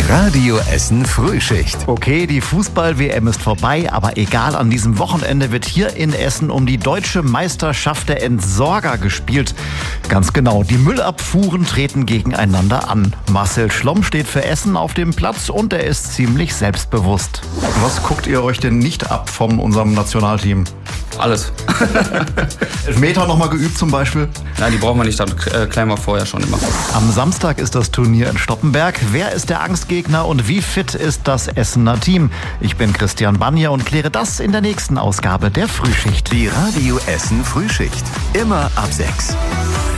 Radio Essen Frühschicht. Okay, die Fußball-WM ist vorbei, aber egal, an diesem Wochenende wird hier in Essen um die deutsche Meisterschaft der Entsorger gespielt. Ganz genau, die Müllabfuhren treten gegeneinander an. Marcel Schlomm steht für Essen auf dem Platz und er ist ziemlich selbstbewusst. Was guckt ihr euch denn nicht ab von unserem Nationalteam? Alles. Elfmeter nochmal geübt zum Beispiel? Nein, die brauchen wir nicht, dann klären wir vorher schon immer. Am Samstag ist das Turnier in Stoppenberg. Wer ist der Angstgegner und wie fit ist das Essener Team? Ich bin Christian Banja und kläre das in der nächsten Ausgabe der Frühschicht. Die Radio Essen Frühschicht. Immer ab 6.